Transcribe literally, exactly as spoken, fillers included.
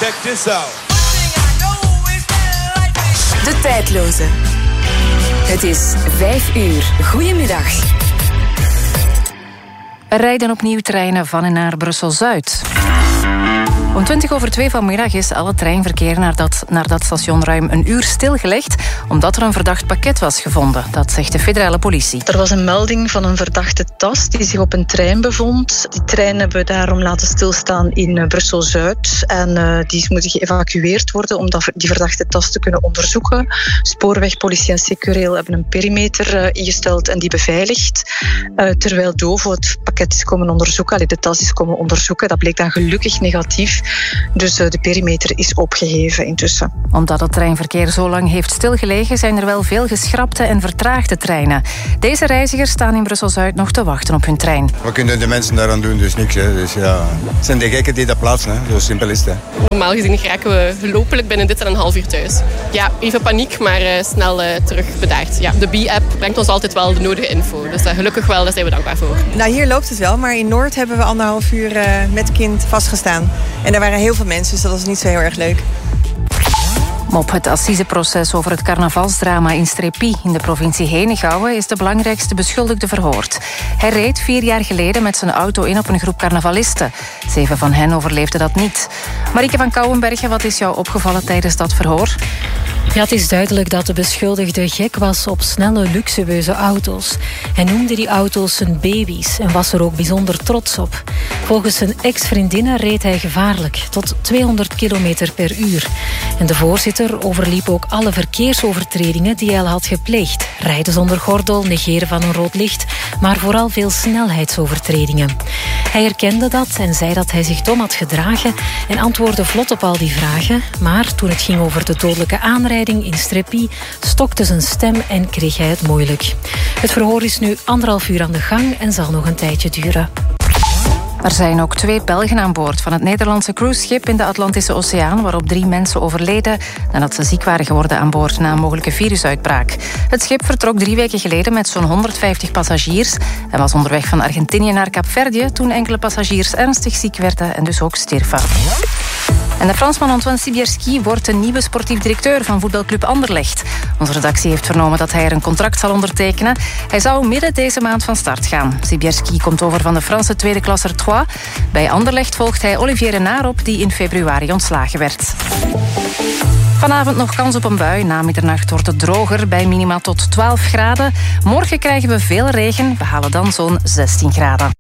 Check this out. De tijdloze. Het is vijf uur. Goedemiddag. Er rijden opnieuw treinen van en naar Brussel-Zuid. Om twintig over twee vanmiddag is alle treinverkeer naar dat, naar dat station ruim een uur stilgelegd, omdat er een verdacht pakket was gevonden. Dat zegt de federale politie. Er was een melding van een verdachte tas die zich op een trein bevond. Die trein hebben we daarom laten stilstaan in Brussel-Zuid. En uh, die is moeten geëvacueerd worden om dat, die verdachte tas te kunnen onderzoeken. Spoorweg, politie en Secureel hebben een perimeter uh, ingesteld en die beveiligd. Uh, terwijl Dovo het pakket is komen onderzoeken, allee, de tas is komen onderzoeken. Dat bleek dan gelukkig negatief. Dus uh, de perimeter is opgeheven intussen. Omdat het treinverkeer zo lang heeft stilgelegen, zijn er wel veel geschrapte en vertraagde treinen. Deze reizigers staan in Brussel-Zuid nog te wachten op hun trein. Wat kunnen de mensen daaraan doen? Dus niks. Hè. Dus, ja. Het zijn de gekken die dat plaatsen. Hè. Zo simpel is het. Hè. Normaal gezien geraken we hopelijk binnen dit en een half uur thuis. Ja, even paniek, maar uh, snel uh, terug bedaard. Ja, de B-app brengt ons altijd wel de nodige info. Dus uh, gelukkig wel, daar zijn we dankbaar voor. Nou, hier loopt het wel, maar in Noord hebben we anderhalf uur uh, met kind vastgestaan. En er waren heel veel mensen, dus dat was niet zo heel erg leuk. Op het assiseproces over het carnavalsdrama in Strépy in de provincie Henegouwen is de belangrijkste beschuldigde verhoord. Hij reed vier jaar geleden met zijn auto in op een groep carnavalisten. Zeven van hen overleefden dat niet. Marieke van Kouwenbergen, wat is jou opgevallen tijdens dat verhoor? Ja, het is duidelijk dat de beschuldigde gek was op snelle, luxueuze auto's. Hij noemde die auto's zijn baby's en was er ook bijzonder trots op. Volgens zijn ex-vriendinnen reed hij gevaarlijk, tot tweehonderd kilometer per uur. En de voorzitter overliep ook alle verkeersovertredingen die hij al had gepleegd. Rijden zonder gordel, negeren van een rood licht, maar vooral veel snelheidsovertredingen. Hij erkende dat en zei dat hij zich dom had gedragen en antwoordde vlot op al die vragen. Maar toen het ging over de dodelijke aanrijding in Strépy stokte zijn stem en kreeg hij het moeilijk. Het verhoor is nu anderhalf uur aan de gang en zal nog een tijdje duren. Er zijn ook twee Belgen aan boord van het Nederlandse cruiseschip in de Atlantische Oceaan, waarop drie mensen overleden nadat ze ziek waren geworden aan boord na een mogelijke virusuitbraak. Het schip vertrok drie weken geleden met zo'n honderdvijftig passagiers en was onderweg van Argentinië naar Kaapverdië toen enkele passagiers ernstig ziek werden en dus ook stierven. En de Fransman Antoine Sibierski wordt de nieuwe sportief directeur van voetbalclub Anderlecht. Onze redactie heeft vernomen dat hij er een contract zal ondertekenen. Hij zou midden deze maand van start gaan. Sibierski komt over van de Franse tweede klasser Troyes. Bij Anderlecht volgt hij Olivier Renard op, die in februari ontslagen werd. Vanavond nog kans op een bui. Na middernacht wordt het droger bij minima tot twaalf graden. Morgen krijgen we veel regen. We halen dan zo'n zestien graden.